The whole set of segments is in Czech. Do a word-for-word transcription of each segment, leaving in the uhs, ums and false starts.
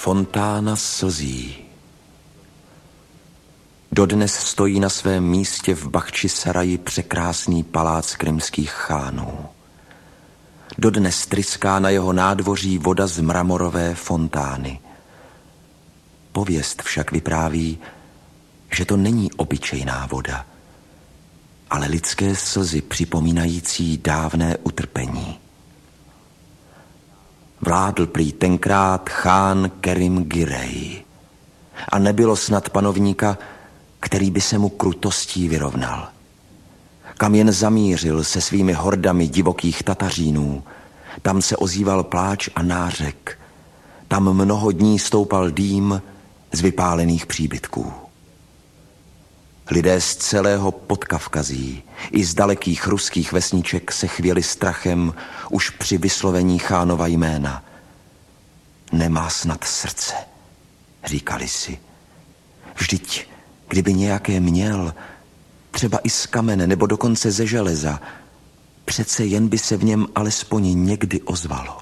Fontána slzí. Dodnes stojí na svém místě v Bachčisaraji překrásný palác krymských chánů. Dodnes tryská na jeho nádvoří voda z mramorové fontány. Pověst však vypráví, že to není obyčejná voda, ale lidské slzy připomínající dávné utrpení. Vládl prý tenkrát chán Kerim Girej a nebylo snad panovníka, který by se mu krutostí vyrovnal. Kam jen zamířil se svými hordami divokých Tatařínů, tam se ozýval pláč a nářek, tam mnoho dní stoupal dým z vypálených příbytků. Lidé z celého Podkavkazí i z dalekých ruských vesniček se chvěli strachem už při vyslovení chánova jména. Nemá snad srdce, říkali si. Vždyť, kdyby nějaké měl, třeba i z kamene nebo dokonce ze železa, přece jen by se v něm alespoň někdy ozvalo.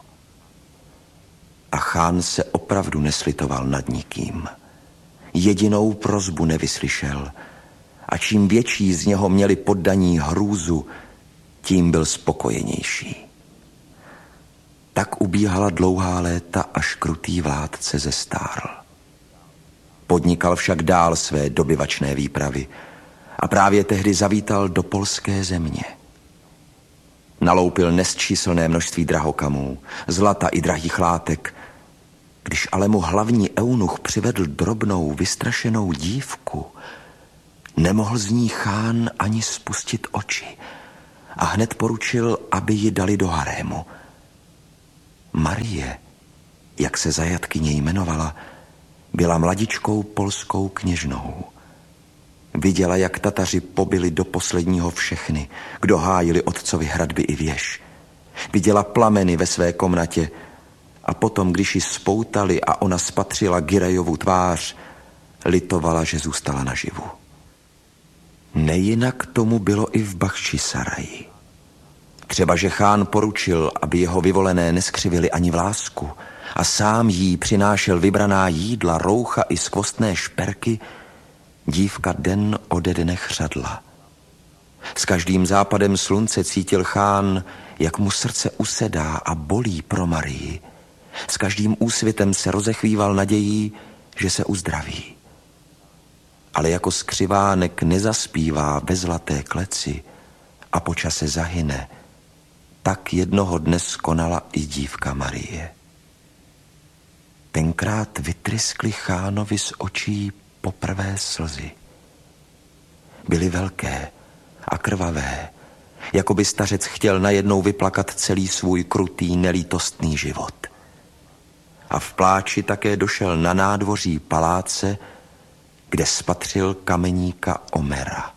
A chán se opravdu neslitoval nad nikým. Jedinou prosbu nevyslyšel, a čím větší z něho měli poddaní hrůzu, tím byl spokojenější. Tak ubíhala dlouhá léta, až krutý vládce zestárl. Podnikal však dál své dobyvačné výpravy a právě tehdy zavítal do polské země. Naloupil nesčíslné množství drahokamů, zlata i drahých látek. Když ale mu hlavní eunuch přivedl drobnou, vystrašenou dívku, nemohl z ní chán ani spustit oči a hned poručil, aby ji dali do harému. Marie, jak se zajatkyně jmenovala, byla mladičkou polskou kněžnou. Viděla, jak Tataři pobili do posledního všechny, kdo hájili otcovi hradby i věž. Viděla plameny ve své komnatě a potom, když ji spoutali a ona spatřila Girejovu tvář, litovala, že zůstala naživu. Nejinak tomu bylo i v Bachčisaraji. Třeba, že chán poručil, aby jeho vyvolené neskřivili ani vlásku a sám jí přinášel vybraná jídla, roucha i skvostné šperky, dívka den ode dne chřadla. S každým západem slunce cítil chán, jak mu srdce usedá a bolí pro Marii. S každým úsvitem se rozechvíval nadějí, že se uzdraví. Ale jako skřivánek nezaspívá ve zlaté kleci a po čase zahyne, tak jednoho dne skonala i dívka Marie. Tenkrát vytryskly chánovi z očí poprvé slzy. Byly velké a krvavé, jako by stařec chtěl najednou vyplakat celý svůj krutý, nelítostný život. A v pláči také došel na nádvoří paláce, kde spatřil kameníka Omera.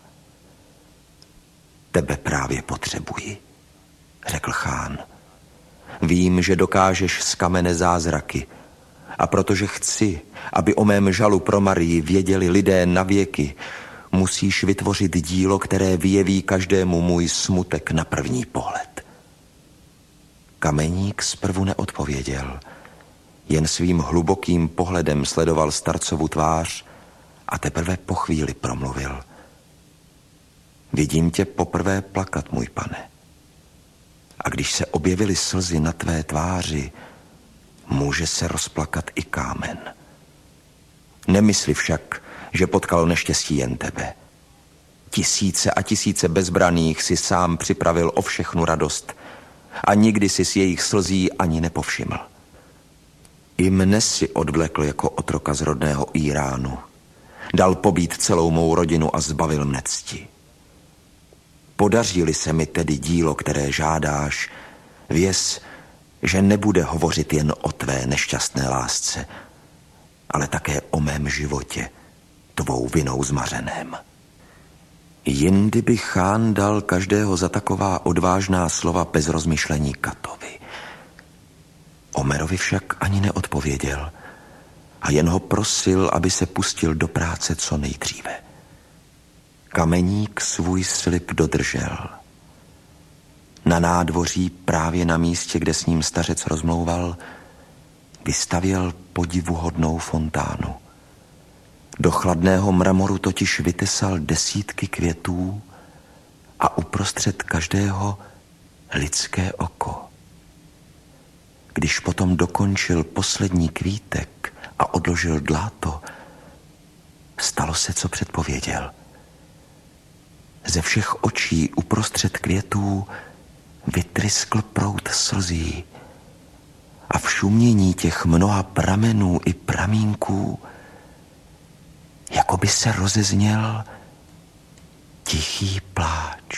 Tebe právě potřebuji, řekl chán. Vím, že dokážeš z kamene zázraky, a protože chci, aby o mém žalu pro Marii věděli lidé navěky, musíš vytvořit dílo, které vyjeví každému můj smutek na první pohled. Kameník zprvu neodpověděl, jen svým hlubokým pohledem sledoval starcovu tvář a teprve po chvíli promluvil. Vidím tě poprvé plakat, můj pane. A když se objevily slzy na tvé tváři, může se rozplakat i kámen. Nemysli však, že potkal neštěstí jen tebe. Tisíce a tisíce bezbraných si sám připravil o všechnu radost a nikdy si s jejich slzí ani nepovšiml. I mne si odvlekl jako otroka z rodného Íránu. Dal pobít celou mou rodinu a zbavil mne cti. Podaří-li se mi tedy dílo, které žádáš, věz, že nebude hovořit jen o tvé nešťastné lásce, ale také o mém životě, tvou vinou zmařeném. Jindy by chán dal každého za taková odvážná slova bez rozmyšlení katovi. Omerovi však ani neodpověděl a jen ho prosil, aby se pustil do práce co nejdříve. Kameník svůj slib dodržel. Na nádvoří, právě na místě, kde s ním stařec rozmlouval, vystavěl podivuhodnou fontánu. Do chladného mramoru totiž vytesal desítky květů a uprostřed každého lidské oko. Když potom dokončil poslední kvítek a odložil dláto, stalo se, co předpověděl. Ze všech očí uprostřed květů vytryskl proud slzí a v šumění těch mnoha pramenů i pramínků jako by se rozezněl tichý pláč.